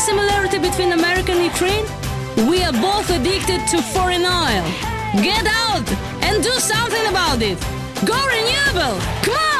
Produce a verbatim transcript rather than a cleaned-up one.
similarity between America and Ukraine? We are both addicted to foreign oil. Get out and do something about it. Go renewable! Come on!